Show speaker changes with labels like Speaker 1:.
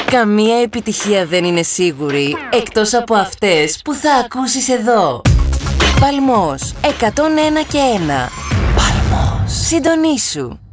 Speaker 1: Καμία επιτυχία δεν είναι σίγουρη, εκτός από αυτές που θα ακούσεις εδώ. Παλμός, 101 και 1. Παλμός. Συντονίσου.